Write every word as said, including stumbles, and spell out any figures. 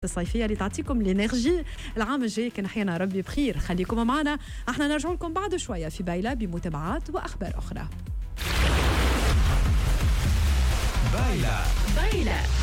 الصيفيه اللي تعطيكم الانرجي العام الجاي. كان حيانا ربي بخير. خليكم معنا، احنا نرجع لكم بعد شويه في بايله بمتابعات واخبار اخرى. بايله بايله